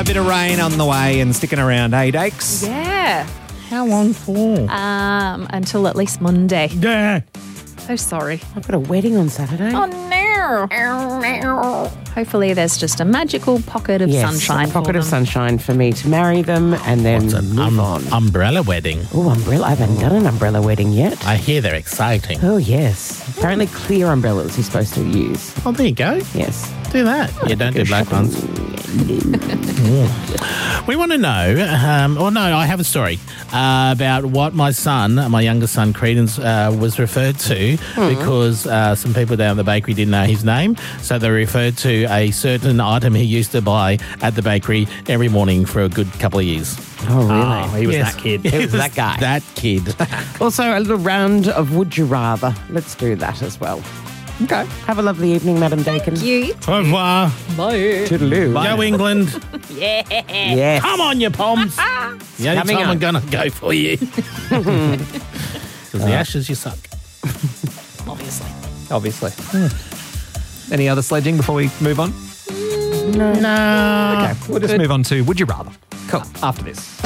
A bit of rain on the way and sticking around, hey, Dakes? Yeah. How long for? Until at least Monday. Yeah. Oh, sorry. I've got a wedding on Saturday. Oh, no. Hopefully there's just a magical pocket of sunshine a pocket for of them. sunshine for me to marry them and then move on. Umbrella wedding. Oh, umbrella. I haven't done an umbrella wedding yet. I hear they're exciting. Oh, yes. Apparently clear umbrellas you're supposed to use. Oh, there you go. Yes. Do that. You don't do black ones. We want to know, I have a story about what my youngest son, Credence, was referred to because some people down at the bakery didn't know his name. So they referred to a certain item he used to buy at the bakery every morning for a good couple of years. Oh, really? Oh, he was that kid. It was that guy. That kid. Also, a little round of Would You Rather. Let's do that as well. Okay. Have a lovely evening, Madam Dakin. You. Au revoir. Bye. Toodaloo. Go England. Yes. Come on, you Poms. The only Coming time on. I'm going to go for you. Because the Ashes, you suck. Obviously. Any other sledging before we move on? No. Okay, we'll just move on to Would You Rather. Cool. After this.